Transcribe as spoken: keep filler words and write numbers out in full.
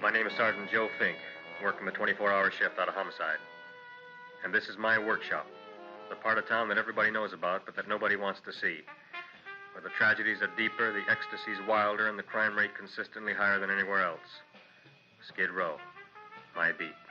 My name is Sergeant Joe Fink, working the twenty-four hour shift out of homicide. And this is my workshop, the part of town that everybody knows about, but that nobody wants to see. Where the tragedies are deeper, the ecstasy's wilder, and the crime rate consistently higher than anywhere else. Skid Row, my beat.